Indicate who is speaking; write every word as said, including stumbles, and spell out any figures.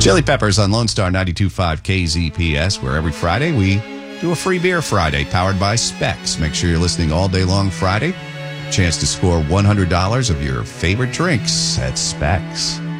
Speaker 1: Chili Peppers on Lone Star ninety-two point five K Z P S, where every Friday we do a free beer Friday powered by Specs. Make sure you're listening all day long Friday. Chance to score one hundred dollars of your favorite drinks at Specs.